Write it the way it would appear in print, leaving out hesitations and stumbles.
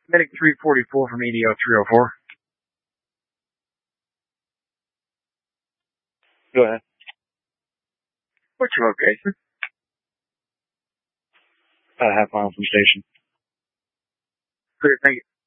Medic 344 from EDO 304. Go ahead. What's your location? About a half mile from station. Clear, thank you.